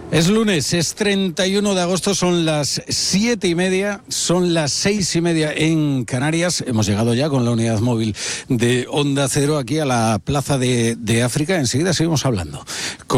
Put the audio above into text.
Es lunes, es 31 de agosto, son las 7:30, son las 6:30 en Canarias. Hemos llegado ya con la unidad móvil de Onda Cero aquí a la Plaza de África. Enseguida seguimos hablando